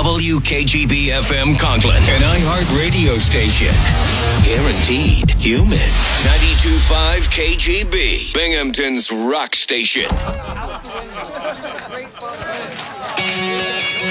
WKGB FM Conklin, an iHeart radio station. Guaranteed human. 92.5 KGB, Binghamton's rock station.